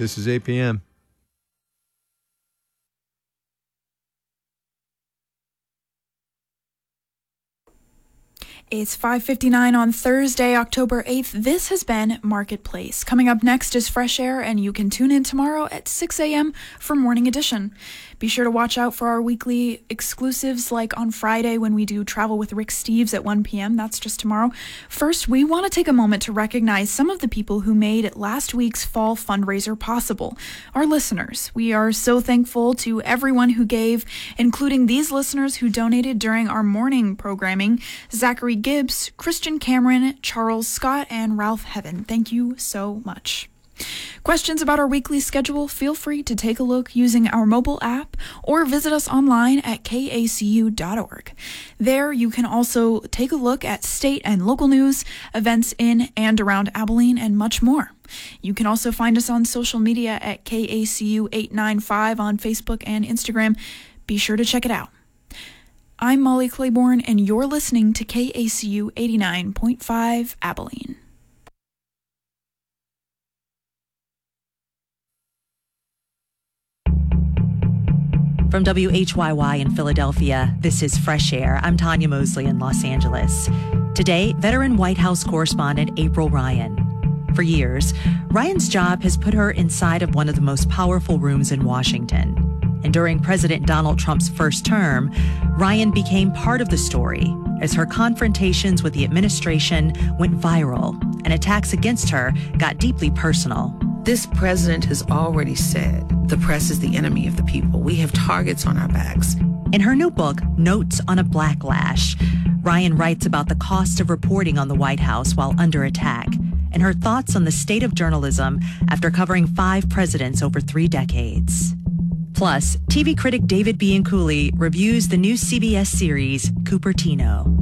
This is APM. It's 5:59 on Thursday, October 8th. This has been Marketplace. Coming up next is Fresh Air, and you can tune in tomorrow at 6 a.m. for Morning Edition. Be sure to watch out for our weekly exclusives, like on Friday when we do Travel with Rick Steves at 1 p.m. That's just tomorrow. First, we want to take a moment to recognize some of the people who made last week's fall fundraiser possible. Our listeners. We are so thankful to everyone who gave, including these listeners who donated during our morning programming: Zachary Gibbs, Christian Cameron, Charles Scott, and Ralph Heaven. Thank you so much. Questions about our weekly schedule? Feel free to take a look using our mobile app or visit us online at kacu.org. There you can also take a look at state and local news, events in and around Abilene, and much more. You can also find us on social media at KACU895 on Facebook and Instagram. Be sure to check it out. I'm Molly Claiborne, and you're listening to KACU 89.5 Abilene. From WHYY in Philadelphia, this is Fresh Air. I'm Tanya Mosley in Los Angeles. Today, veteran White House correspondent April Ryan. For years, Ryan's job has put her inside of one of the most powerful rooms in Washington. And during President Donald Trump's first term, Ryan became part of the story as her confrontations with the administration went viral and attacks against her got deeply personal. This president has already said the press is the enemy of the people. We have targets on our backs. In her new book, Notes on a Blacklash, Ryan writes about the cost of reporting on the White House while under attack and her thoughts on the state of journalism after covering 5 presidents over 3 decades. Plus, TV critic David Bianculli reviews the new CBS series, Cupertino.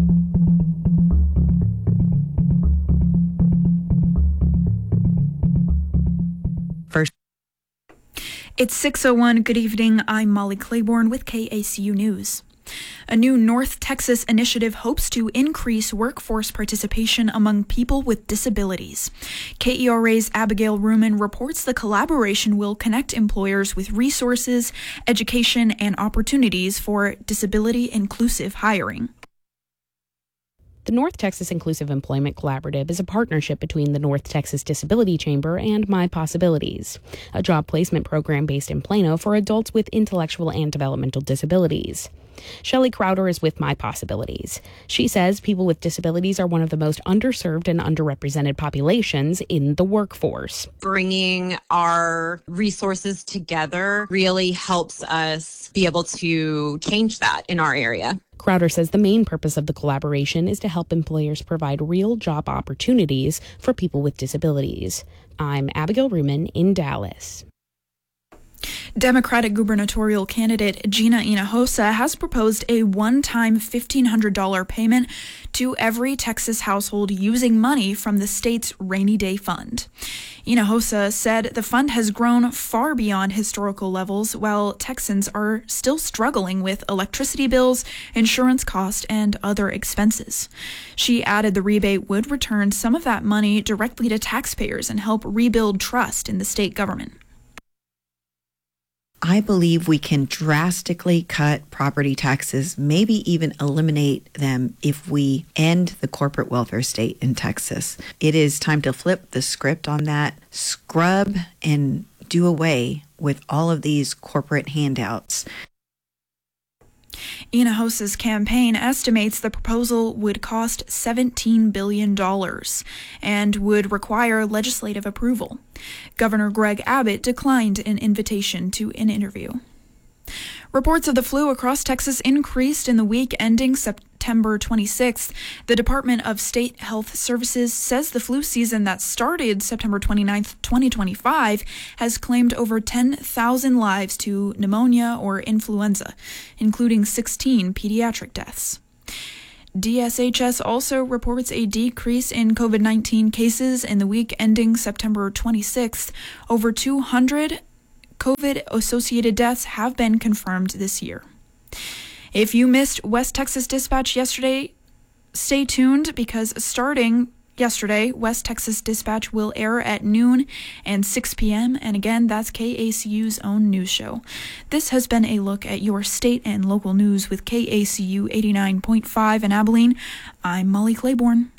First, it's 6:01. Good evening. I'm Molly Claiborne with KACU News. A new North Texas initiative hopes to increase workforce participation among people with disabilities. KERA's Abigail Ruman reports the collaboration will connect employers with resources, education, and opportunities for disability-inclusive hiring. The North Texas Inclusive Employment Collaborative is a partnership between the North Texas Disability Chamber and My Possibilities, a job placement program based in Plano for adults with intellectual and developmental disabilities. Shelley Crowder is with My Possibilities. She says people with disabilities are one of the most underserved and underrepresented populations in the workforce. Bringing our resources together really helps us be able to change that in our area. Crowder says the main purpose of the collaboration is to help employers provide real job opportunities for people with disabilities. I'm Abigail Ruman in Dallas. Democratic gubernatorial candidate Gina Hinojosa has proposed a one-time $1,500 payment to every Texas household using money from the state's rainy day fund. Hinojosa said the fund has grown far beyond historical levels, while Texans are still struggling with electricity bills, insurance costs, and other expenses. She added the rebate would return some of that money directly to taxpayers and help rebuild trust in the state government. I believe we can drastically cut property taxes, maybe even eliminate them if we end the corporate welfare state in Texas. It is time to flip the script on that, scrub and do away with all of these corporate handouts. Hinojosa's campaign estimates the proposal would cost $17 billion and would require legislative approval. Governor Greg Abbott declined an invitation to an interview. Reports of the flu across Texas increased in the week ending September 26th. The Department of State Health Services says the flu season that started September 29th, 2025, has claimed over 10,000 lives to pneumonia or influenza, including 16 pediatric deaths. DSHS also reports a decrease in COVID-19 cases in the week ending September 26th. Over 200 COVID-associated deaths have been confirmed this year. If you missed West Texas Dispatch yesterday, stay tuned because starting yesterday. West Texas Dispatch will air at noon and 6 p.m. And again, that's KACU's own news show. This has been a look at your state and local news with KACU 89.5 in Abilene. I'm Molly Claiborne.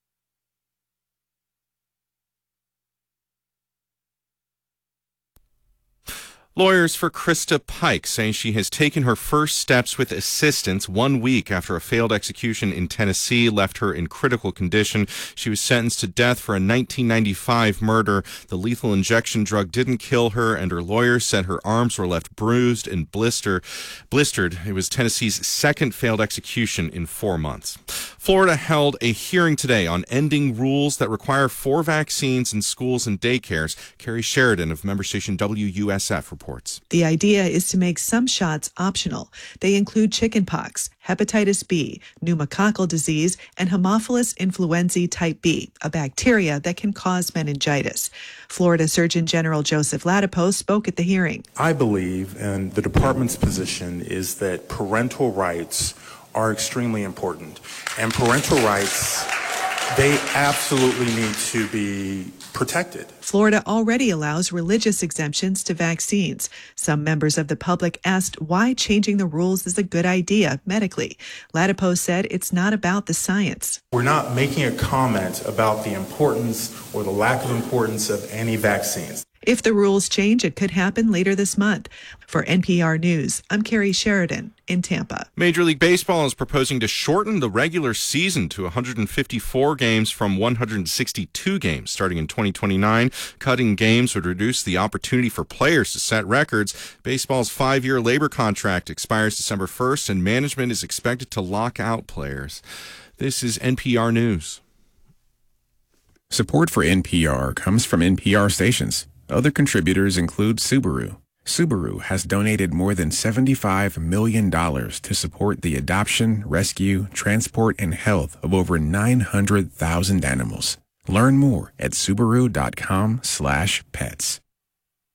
Lawyers for Krista Pike say she has taken her first steps with assistance 1 week after a failed execution in Tennessee left her in critical condition. She was sentenced to death for a 1995 murder. The lethal injection drug didn't kill her, and her lawyers said her arms were left bruised and blistered. It was Tennessee's second failed execution in 4 months. Florida held a hearing today on ending rules that require 4 vaccines in schools and daycares. Carrie Sheridan of member station WUSF reports. The idea is to make some shots optional. They include chickenpox, hepatitis B, pneumococcal disease, and Haemophilus influenzae type B, a bacteria that can cause meningitis. Florida Surgeon General Joseph Ladapo spoke at the hearing. I believe, and the department's position is that parental rights are extremely important. And parental rights, they absolutely need to be protected. Florida already allows religious exemptions to vaccines. Some members of the public asked why changing the rules is a good idea medically. Ladapo said it's not about the science. We're not making a comment about the importance or the lack of importance of any vaccines. If the rules change, it could happen later this month. For NPR News, I'm Carrie Sheridan in Tampa. Major League Baseball is proposing to shorten the regular season to 154 games from 162 games starting in 2029. Cutting games would reduce the opportunity for players to set records. Baseball's 5-year labor contract expires December 1st, and management is expected to lock out players. This is NPR News. Support for NPR comes from NPR stations. Other contributors include Subaru. Subaru has donated more than $75 million to support the adoption, rescue, transport, and health of over 900,000 animals. Learn more at Subaru.com/pets.